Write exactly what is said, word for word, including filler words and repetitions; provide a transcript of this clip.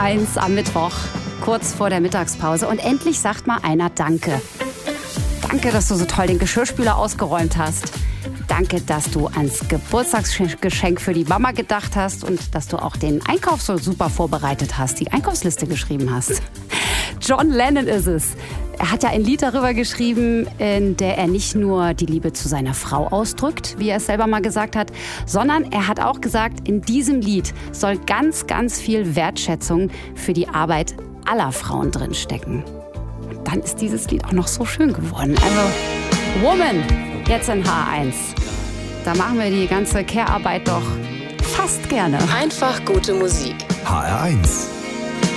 eins am Mittwoch, kurz vor der Mittagspause. Und endlich sagt mal einer Danke. Danke, dass du so toll den Geschirrspüler ausgeräumt hast. Danke, dass du ans Geburtstagsgeschenk für die Mama gedacht hast und dass du auch den Einkauf so super vorbereitet hast, die Einkaufsliste geschrieben hast. John Lennon ist es. Er hat ja ein Lied darüber geschrieben, in der er nicht nur die Liebe zu seiner Frau ausdrückt, wie er es selber mal gesagt hat, sondern er hat auch gesagt, in diesem Lied soll ganz, ganz viel Wertschätzung für die Arbeit aller Frauen drinstecken. Und dann ist dieses Lied auch noch so schön geworden. Also, Woman, jetzt in H eins. Da machen wir die ganze Care-Arbeit doch fast gerne. Einfach gute Musik. H R eins.